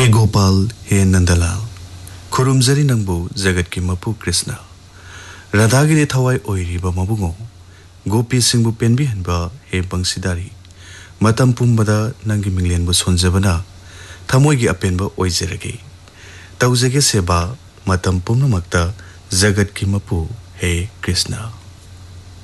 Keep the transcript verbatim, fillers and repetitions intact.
हे गोपाल हे नंदलाल खुरुमजरी नंबु जगत की मपु कृष्ण राधागिरी थवाई ओइरिबा मबुंगो गोपी सिंबु पेनबी हनबा हे बंसीदारी मतम पुंबदा नंगी मिंगलेनबु सोंजबना थमोइगी अपेनबा ओइजरगे तौजगे सेबा मतम पुंनमक्ता जगत की मपु हे कृष्ण।